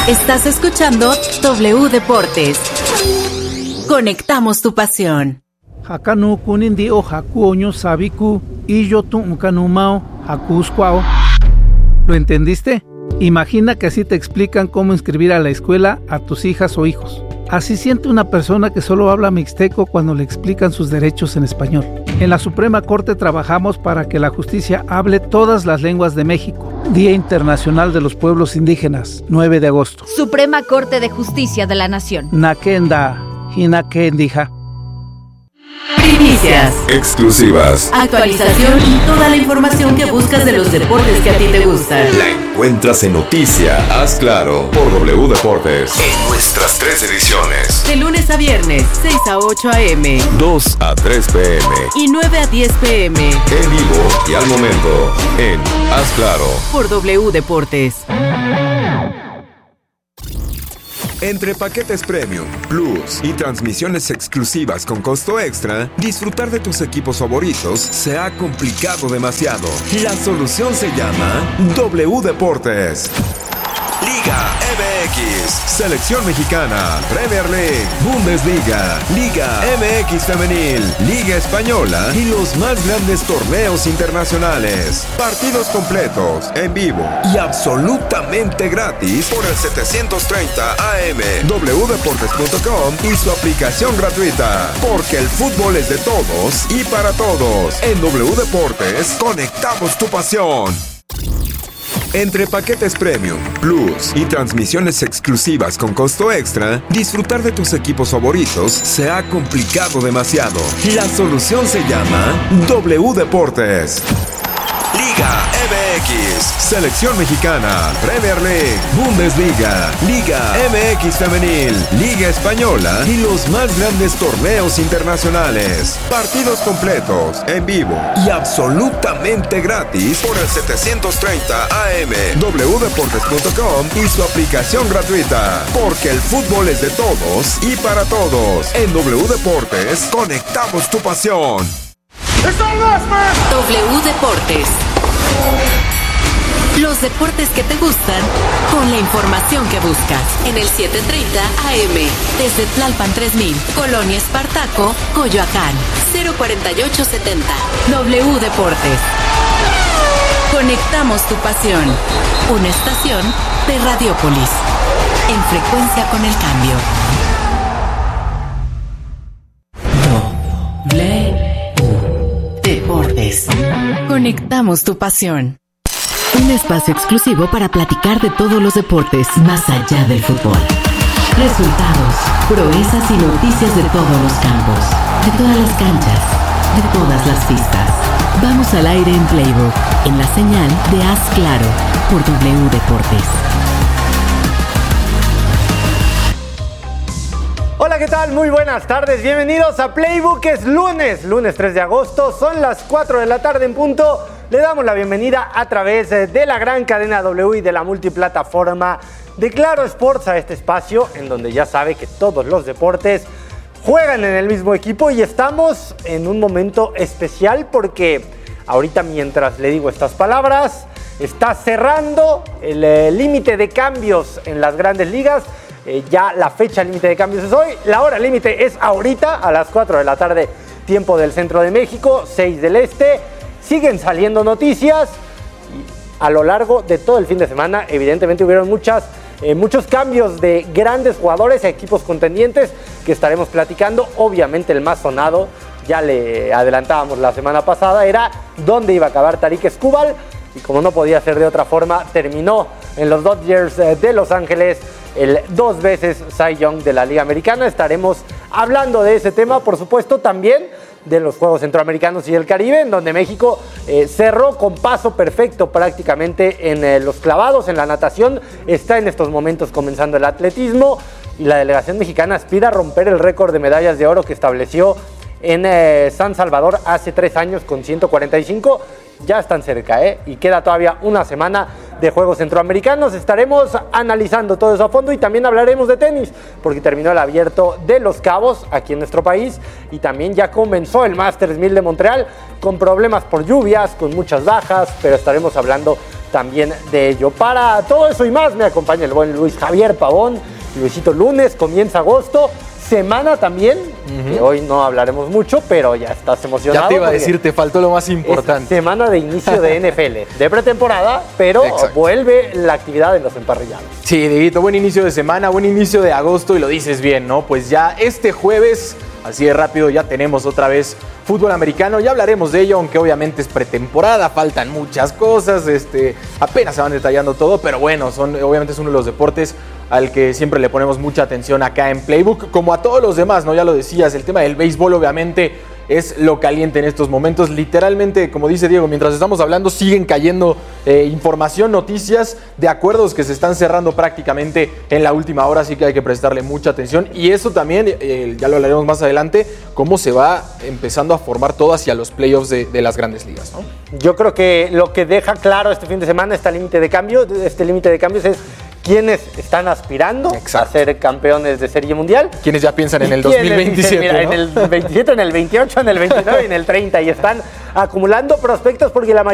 Estás escuchando W Deportes. Conectamos tu pasión. Hakanu kunindi o hakuoño sabiku y yo tu unkanumao hakusquao. ¿Lo entendiste? Imagina que así te explican cómo inscribir a la escuela a tus hijas o hijos. Así siente una persona que solo habla mixteco cuando le explican sus derechos en español. En la Suprema Corte trabajamos para que la justicia hable todas las lenguas de México. Día Internacional de los Pueblos Indígenas, 9 de agosto. Suprema Corte de Justicia de la Nación. Nakenda, hinakendija. Primicias, exclusivas, actualización y toda la información que buscas de los deportes que a ti te gustan. La encuentras en Noticia, Haz Claro, por W Deportes, en nuestras 3 ediciones. De lunes a viernes, 6 a 8 a.m., 2 a 3 p.m. y 9 a 10 p.m. En vivo y al momento, en Haz Claro, por W Deportes. Entre paquetes Premium, Plus y transmisiones exclusivas con costo extra, disfrutar de tus equipos favoritos se ha complicado demasiado. La solución se llama W Deportes. Liga MX, Selección Mexicana, Premier League, Bundesliga, Liga MX Femenil, Liga Española y los más grandes torneos internacionales. Partidos completos, en vivo y absolutamente gratis por el 730 AM, wdeportes.com y su aplicación gratuita. Porque el fútbol es de todos y para todos. En W Deportes, conectamos tu pasión. Entre paquetes Premium, Plus y transmisiones exclusivas con costo extra, disfrutar de tus equipos favoritos se ha complicado demasiado. La solución se llama W Deportes. Liga MX, Selección Mexicana, Premier League, Bundesliga, Liga MX Femenil, Liga Española y los más grandes torneos internacionales. Partidos completos, en vivo y absolutamente gratis por el 730 AM, wdeportes.com y su aplicación gratuita. Porque el fútbol es de todos y para todos. En W Deportes, conectamos tu pasión. W Deportes. Los deportes que te gustan con la información que buscas. En el 730 AM, desde Tlalpan 3000, Colonia Espartaco, Coyoacán, 04870. W Deportes. Conectamos tu pasión. Una estación de Radiopolis. En frecuencia con el cambio. W Deportes. Conectamos tu pasión. Un espacio exclusivo para platicar de todos los deportes más allá del fútbol. Resultados, proezas y noticias de todos los campos, de todas las canchas, de todas las pistas. Vamos al aire en Playbook, en la señal de Haz Claro, por W Deportes. Hola, ¿qué tal? Muy buenas tardes, bienvenidos a Playbook. Es lunes 3 de agosto, son las 4 de la tarde en punto. Le damos la bienvenida a través de la gran cadena W y de la multiplataforma de Claro Sports a este espacio en donde ya sabe que todos los deportes juegan en el mismo equipo y estamos en un momento especial porque ahorita mientras le digo estas palabras está cerrando el límite de cambios en las grandes ligas. Ya la fecha límite de cambios es hoy, la hora límite es ahorita a las 4 de la tarde, tiempo del centro de México, 6 del este. Siguen saliendo noticias y a lo largo de todo el fin de semana evidentemente hubieron muchos cambios de grandes jugadores a equipos contendientes que estaremos platicando. Obviamente el más sonado, ya le adelantábamos la semana pasada, era dónde iba a acabar Tarik Skubal y como no podía ser de otra forma, terminó en los Dodgers de Los Ángeles, el 2 veces Cy Young de la Liga Americana. Estaremos hablando de ese tema, por supuesto, también de los Juegos Centroamericanos y el Caribe, en donde México cerró con paso perfecto prácticamente en los clavados, en la natación. Está en estos momentos comenzando el atletismo y la delegación mexicana aspira a romper el récord de medallas de oro que estableció en San Salvador hace 3 años con 145. Ya están cerca, y queda todavía una semana de Juegos Centroamericanos. Estaremos analizando todo eso a fondo y también hablaremos de tenis, porque terminó el Abierto de Los Cabos aquí en nuestro país y también ya comenzó el Masters 1000 de Montreal con problemas por lluvias, con muchas bajas, pero estaremos hablando también de ello. Para todo eso y más me acompaña el buen Luis Javier Pavón. Luisito, lunes, comienza agosto. Semana también, que hoy no hablaremos mucho, pero ya estás emocionado. Ya te iba a decir, te faltó lo más importante. Semana de inicio de NFL, de pretemporada, pero vuelve la actividad en los emparrillados. Sí, Dieguito, buen inicio de semana, buen inicio de agosto y lo dices bien, ¿no? Pues ya este jueves, así de rápido, ya tenemos otra vez fútbol americano. Ya hablaremos de ello, aunque obviamente es pretemporada, faltan muchas cosas, apenas se van detallando todo, pero bueno, obviamente es uno de los deportes al que siempre le ponemos mucha atención acá en Playbook, como a todos los demás, ¿no? Ya lo decías, el tema del béisbol obviamente es lo caliente en estos momentos. Literalmente, como dice Diego, mientras estamos hablando siguen cayendo información, noticias de acuerdos que se están cerrando prácticamente en la última hora, así que hay que prestarle mucha atención. Y eso también, ya lo hablaremos más adelante, cómo se va empezando a formar todo hacia los playoffs de las grandes ligas, ¿no? Yo creo que lo que deja claro este fin de semana, este límite de cambios es quiénes están aspirando a ser campeones de Serie Mundial. Quienes ya piensan en el 2027. Mira, ¿no? En el 27, en el 28, en el 29 y en el 30. Y están acumulando prospectos porque la mayoría